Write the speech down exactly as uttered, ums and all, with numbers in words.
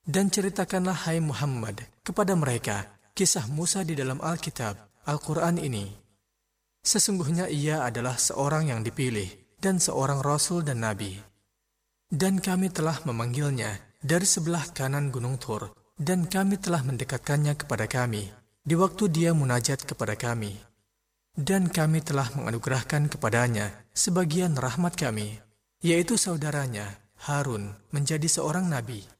Dan ceritakanlah hai Muhammad kepada mereka kisah Musa di dalam Alkitab, Al-Quran ini. Sesungguhnya ia adalah seorang yang dipilih dan seorang Rasul dan Nabi. Dan kami telah memanggilnya dari sebelah kanan Gunung Tur, dan kami telah mendekatkannya kepada kami di waktu dia munajat kepada kami. Dan kami telah menganugerahkan kepadanya sebagian rahmat kami, yaitu saudaranya Harun menjadi seorang Nabi.